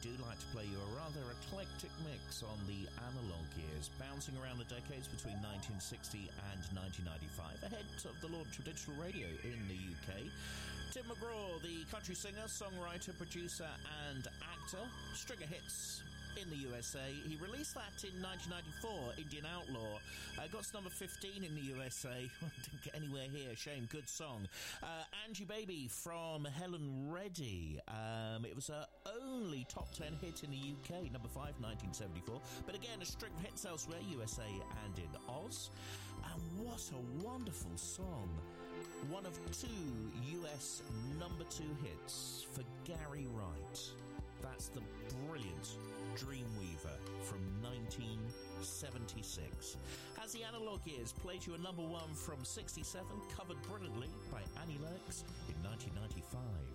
do like to play you a rather eclectic mix on the analog years, bouncing around the decades between 1960 and 1995, ahead of the launch of digital radio in the UK. Tim McGraw, the country singer, songwriter, producer and actor, string of hits in the USA. He released that in 1994, Indian Outlaw. Got to number 15 in the USA. Didn't get anywhere here. Shame. Good song. Angie Baby from Helen Reddy. It was her only top 10 hit in the UK, number 5, 1974. But again, a string of hits elsewhere, USA and in Oz. And what a wonderful song. One of 2 US number 2 hits for Gary Wright. That's the brilliant Dreamweaver from 1976. As the analog years played you a number 1 from 67, covered brilliantly by Annie Lennox in 1995.